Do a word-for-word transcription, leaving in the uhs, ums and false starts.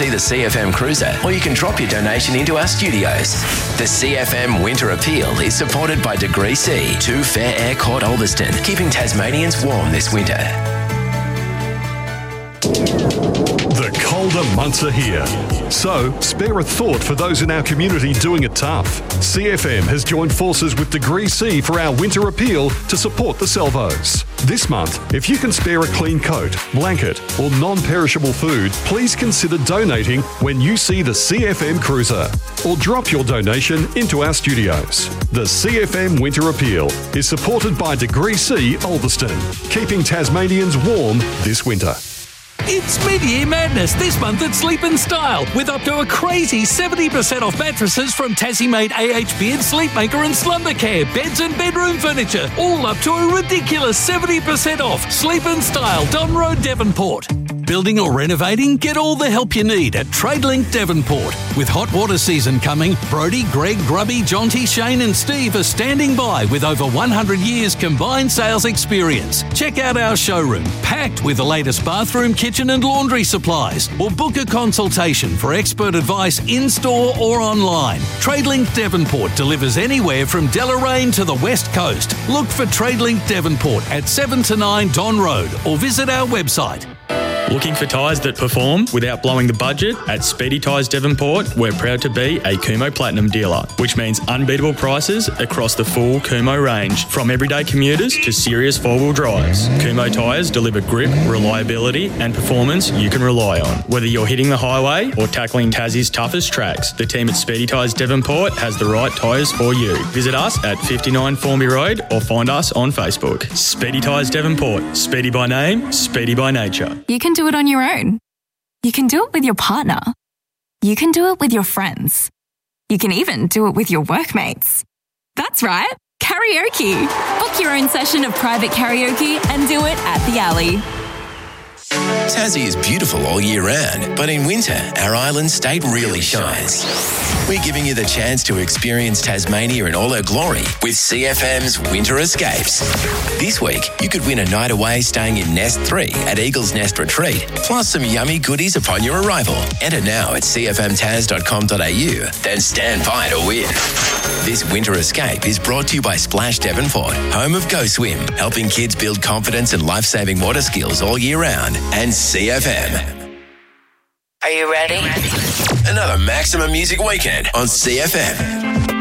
see the C F M Cruiser, or you can drop your donation into our studios. The C F M Winter Appeal is supported by Degree C, two Fair Air Court Ulverston, keeping Tasmanians warm this winter. The colder months are here, so spare a thought for those in our community doing it tough. C F M has joined forces with Degree C for our winter appeal to support the Salvos. This month, if you can spare a clean coat, blanket or non-perishable food, please consider donating when you see the C F M Cruiser, or drop your donation into our studios. The C F M Winter Appeal is supported by Degree C Ulverston, keeping Tasmanians warm this winter. It's mid-year madness this month at Sleep in Style, with up to a crazy seventy percent off mattresses from Tassie-made A H Beard, Sleepmaker and Slumbercare, beds and bedroom furniture, all up to a ridiculous seventy percent off. Sleep in Style, Don Road, Devonport. Building or renovating? Get all the help you need at Tradelink Devonport. With hot water season coming, Brodie, Greg, Grubby, Jonty, Shane and Steve are standing by with over one hundred years combined sales experience. Check out our showroom, packed with the latest bathroom, kitchen and laundry supplies, or book a consultation for expert advice in-store or online. Tradelink Devonport delivers anywhere from Deloraine to the West Coast. Look for Tradelink Devonport at seven to nine Don Road or visit our website. Looking for tyres that perform without blowing the budget? At Speedy Tyres Devonport, we're proud to be a Kumho Platinum dealer, which means unbeatable prices across the full Kumho range, from everyday commuters to serious four-wheel drives. Kumho tyres deliver grip, reliability and performance you can rely on. Whether you're hitting the highway or tackling Tassie's toughest tracks, the team at Speedy Tyres Devonport has the right tyres for you. Visit us at fifty-nine Formby Road or find us on Facebook. Speedy Tyres Devonport. Speedy by name, speedy by nature. You can do it on your own. You can do it with your partner. You can do it with your friends. You can even do it with your workmates. That's right, karaoke. Book your own session of private karaoke and do it at the Alley. Tassie is beautiful all year round, but in winter, our island state really shines. We're giving you the chance to experience Tasmania in all her glory with C F M's Winter Escapes. This week, you could win a night away staying in Nest three at Eagle's Nest Retreat, plus some yummy goodies upon your arrival. Enter now at c f m tas dot com dot a u, then stand by to win. This Winter Escape is brought to you by Splash Devonport, home of Go Swim, helping kids build confidence and life-saving water skills all year round, and C F M. Are you ready? Another Maximum Music Weekend on C F M.